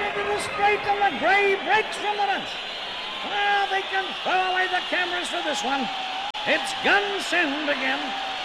into the straight, and the grey breaks from the bunch. Well, they can throw away the cameras for this one. It's gun send again.